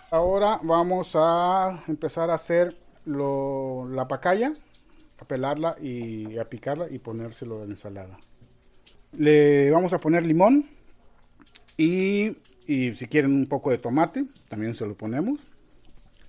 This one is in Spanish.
Ahora vamos a empezar a hacer la pacaya, a pelarla y a picarla y ponérselo en ensalada. Le vamos a poner limón y si quieren un poco de tomate, también se lo ponemos.